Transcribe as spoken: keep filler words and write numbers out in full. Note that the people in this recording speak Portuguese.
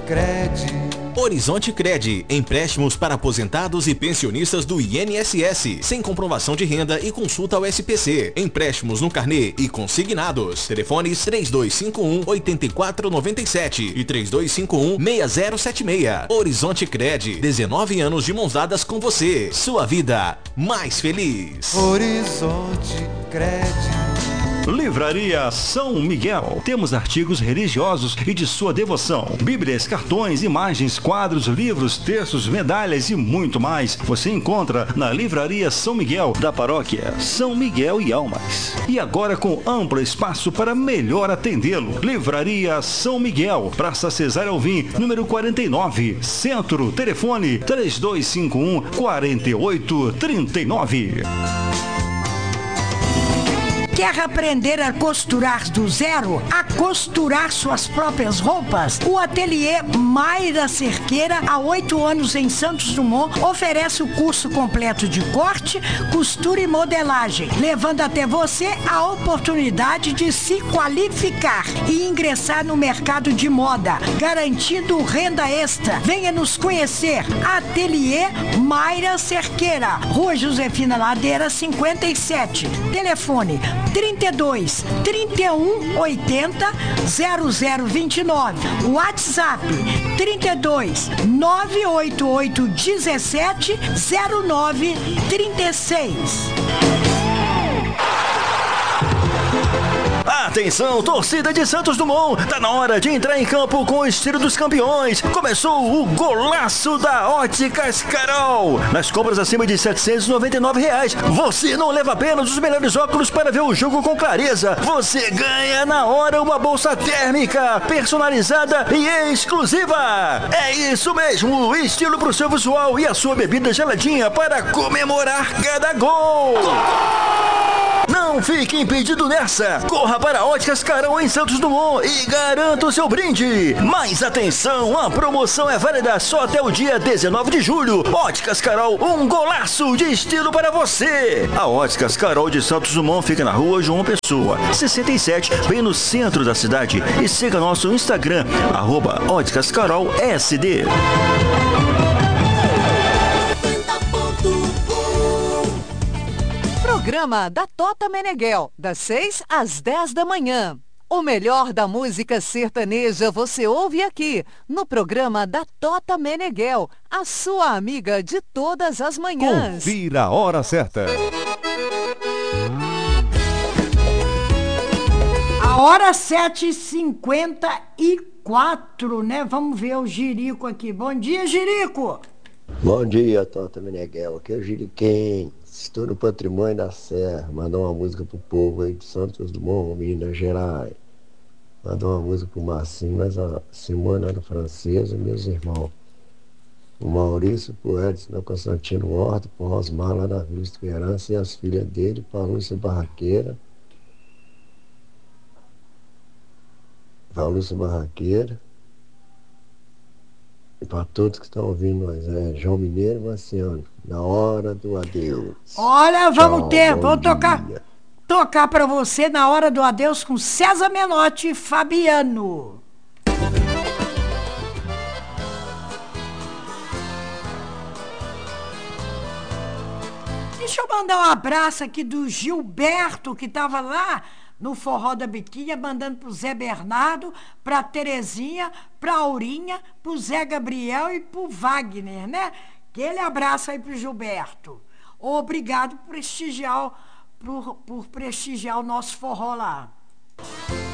Cred. Horizonte Cred, empréstimos para aposentados e pensionistas do I N S S, sem comprovação de renda e consulta ao S P C. Empréstimos no carnê e consignados. Telefones três dois cinco um, oito quatro nove sete e três dois cinco um, seis zero sete seis. Horizonte Cred, dezenove anos de mãos dadas com você. Sua vida mais feliz. Horizonte Cred. Livraria São Miguel. Temos artigos religiosos e de sua devoção. Bíblias, cartões, imagens, quadros, livros, textos, medalhas e muito mais. Você encontra na Livraria São Miguel, da paróquia São Miguel e Almas. E agora com amplo espaço para melhor atendê-lo. Livraria São Miguel, Praça Cesário Alvim, número quarenta e nove, Centro. Telefone três dois cinco um, quatro oito três nove. Quer aprender a costurar do zero? A costurar suas próprias roupas? O ateliê Mayra Cerqueira, há oito anos em Santos Dumont, oferece o curso completo de corte, costura e modelagem, levando até você a oportunidade de se qualificar e ingressar no mercado de moda, garantindo renda extra. Venha nos conhecer. Ateliê Mayra Cerqueira, Rua Josefina Ladeira, cinquenta e sete. Telefone trinta e dois, trinta e um, oitenta, zero zero vinte e nove. WhatsApp trinta e dois, nove oito oito, dezessete, zero nove, trinta e seis. Atenção, torcida de Santos Dumont, tá na hora de entrar em campo com o estilo dos campeões. Começou o golaço da Óticas Carol. Nas compras acima de setecentos e noventa e nove reais, você não leva apenas os melhores óculos para ver o jogo com clareza. Você ganha na hora uma bolsa térmica, personalizada e exclusiva. É isso mesmo, estilo pro seu visual e a sua bebida geladinha para comemorar cada gol. Não fique impedido nessa. Corra para Óticas Carol em Santos Dumont e garanta o seu brinde. Mas atenção, a promoção é válida só até o dia dezenove de julho. Óticas Carol, um golaço de estilo para você. A Óticas Carol de Santos Dumont fica na rua João Pessoa, sessenta e sete, bem no centro da cidade. E siga nosso Instagram, arroba Óticas Carol S D. Programa da Tota Meneghel, das seis às dez da manhã. O melhor da música sertaneja você ouve aqui, no programa da Tota Meneghel, a sua amiga de todas as manhãs. Confira a hora certa. A hora sete e cinquenta e quatro, né? Vamos ver o Jirico aqui. Bom dia, Jirico! Bom dia, Tota Meneghel. Aqui é o Jiriquém. Estou no Patrimônio da Serra. Mandou uma música pro povo aí de Santos Dumont, Minas Gerais. Mandou uma música pro Marcinho, mas a Simone era francesa, meus irmãos. O Maurício, pro Edson, o Constantino Horta, pro Rosmar lá da Vila Esperança e as filhas dele, pra Lúcia Barraqueira. Pra Lúcia Barraqueira. E para todos que estão ouvindo nós, é João Mineiro e Marciano, na hora do adeus. Olha, vamos Tchau, ter, bom vamos dia. tocar, tocar para você na hora do adeus com César Menotti e Fabiano. Deixa eu mandar um abraço aqui do Gilberto, que estava lá no Forró da Biquinha, mandando pro Zé Bernardo, pra Terezinha, pra Aurinha, pro Zé Gabriel e pro Wagner, né? Aquele abraço aí pro Gilberto. Obrigado por prestigiar, por, por prestigiar o nosso forró lá.